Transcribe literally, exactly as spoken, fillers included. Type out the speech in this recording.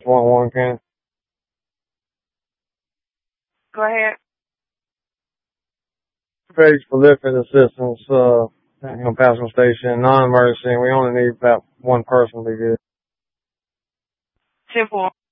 one one, Ken. Go ahead. Page for lifting assistance, uh, you know, passenger station, non-emergency. We only need about one person to be good. ten four.